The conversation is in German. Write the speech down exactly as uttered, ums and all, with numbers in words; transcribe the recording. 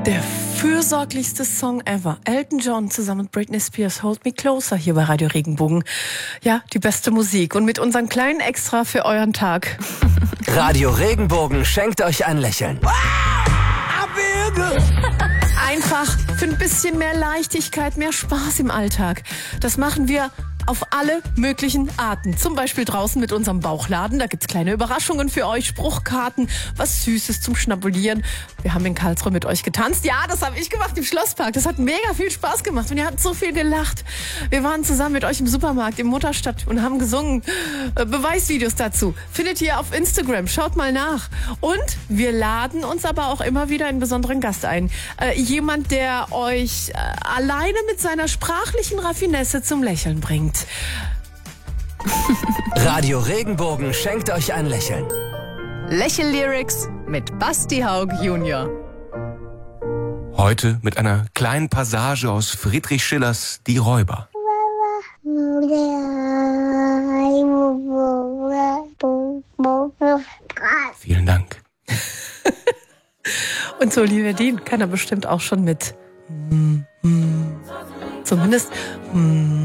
Der fürsorglichste Song ever. Elton John zusammen mit Britney Spears, Hold Me Closer, hier bei Radio Regenbogen. Ja, die beste Musik und mit unserem kleinen Extra für euren Tag. Radio Regenbogen schenkt euch ein Lächeln. Einfach für ein bisschen mehr Leichtigkeit, mehr Spaß im Alltag. Das machen wir auf alle möglichen Arten. Zum Beispiel draußen mit unserem Bauchladen. Da gibt's kleine Überraschungen für euch, Spruchkarten, was Süßes zum Schnabulieren. Wir haben in Karlsruhe mit euch getanzt. Ja, das habe ich gemacht im Schlosspark. Das hat mega viel Spaß gemacht und ihr habt so viel gelacht. Wir waren zusammen mit euch im Supermarkt in Mutterstadt und haben gesungen. Äh, Beweisvideos dazu findet ihr auf Instagram. Schaut mal nach. Und wir laden uns aber auch immer wieder einen besonderen Gast ein. Äh, jemand, der euch äh, alleine mit seiner sprachlichen Raffinesse zum Lächeln bringt. Radio Regenbogen schenkt euch ein Lächeln. Lächel-Lyrics mit Basti Haug Junior Heute mit einer kleinen Passage aus Friedrich Schillers Die Räuber. Vielen Dank. Und so, liebe Dien, kann er bestimmt auch schon mit. Zumindest.